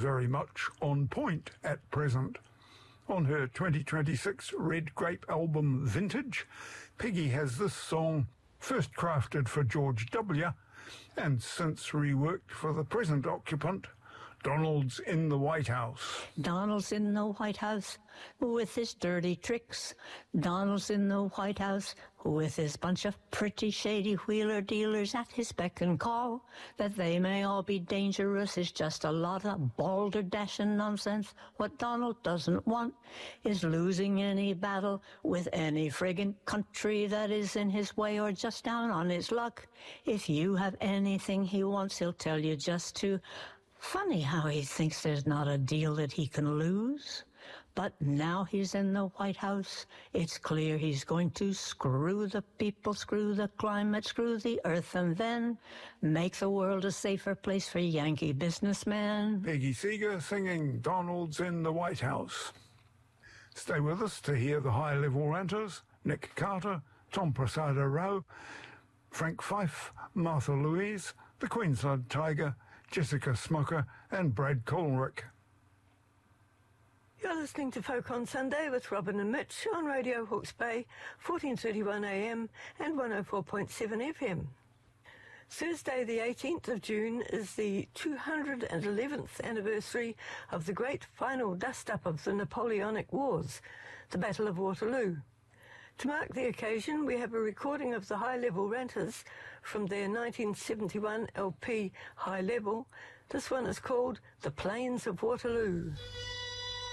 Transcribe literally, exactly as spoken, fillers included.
very much on point at present. On her twenty twenty-six Red Grape album Vintage, Peggy has this song, first crafted for George W. and since reworked for the present occupant, Donald's in the White House. Donald's in the White House with his dirty tricks. Donald's in the White House with his bunch of pretty shady wheeler dealers at his beck and call. That they may all be dangerous is just a lot of balderdash-and nonsense. What Donald doesn't want is losing any battle with any friggin' country that is in his way or just down on his luck. If you have anything he wants, he'll tell you just to... Funny how he thinks there's not a deal that he can lose. But now he's in the White House, it's clear he's going to screw the people, screw the climate, screw the earth, and then make the world a safer place for Yankee businessmen. Peggy Seeger singing Donald's in the White House. Stay with us to hear the high-level ranters, Nick Carter, Tom Prasada Rao, Frank Fife, Martha Louise, the Queensland Tiger, Jessica Smoker and Brad Colrick. You're listening to Folk on Sunday with Robin and Mitch on Radio Hawke's Bay, fourteen thirty-one A M and one oh four point seven F M. Thursday the eighteenth of June is the two hundred eleventh anniversary of the great final dust-up of the Napoleonic Wars, the Battle of Waterloo. To mark the occasion, we have a recording of the High Level Ranters from their nineteen seventy-one L P High Level. This one is called The Plains of Waterloo.